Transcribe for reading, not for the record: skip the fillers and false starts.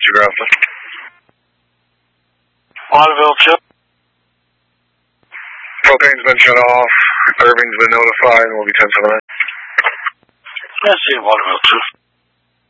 Grafton. Waterville 2. Propane's been shut off. Irving's been notified and will be 10 for the night. Yeah, see Waterville 2.